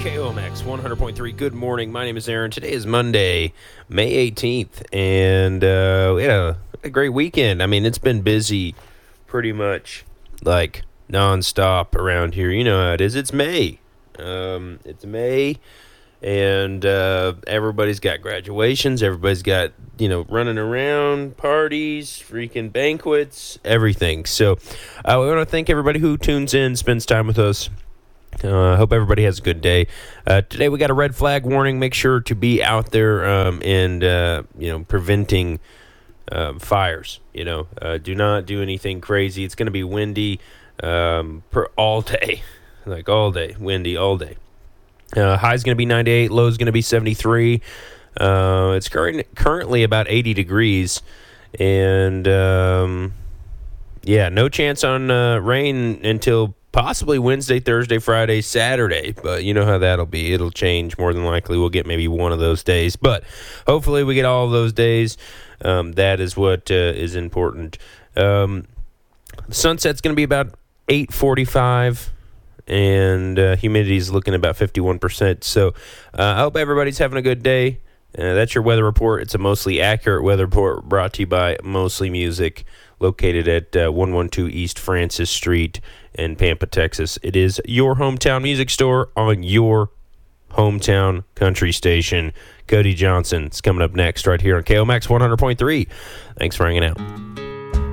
KOMX 100.3. Good morning. My name is Aaron. Today is Monday, May 18th, and we had a great weekend. I mean, it's been busy pretty much like nonstop around here. You know how it is. It's May. It's May, and everybody's got graduations. Everybody's got, running around, parties, freaking banquets, everything. So we want to thank everybody who tunes in, spends time with us. I hope everybody has a good day. Today we got a red flag warning. Make sure to be out there and preventing fires. Do not do anything crazy. It's going to be windy all day, like all day, windy all day. High's going to be 98. Low's going to be 73. It's currently about 80 degrees, and no chance on rain until possibly Wednesday, Thursday, Friday, Saturday, but you know how that'll be. It'll change more than likely. We'll get maybe one of those days, but hopefully we get all of those days. That is what is important. The sunset's going to be about 8:45, and humidity is looking about 51%. So I hope everybody's having a good day. That's your weather report. It's a mostly accurate weather report brought to you by Mostly Music, located at 112 East Francis Street in Pampa, Texas. It is your hometown music store on your hometown country station. Cody Johnson is coming up next right here on KOMX 100.3. Thanks for hanging out.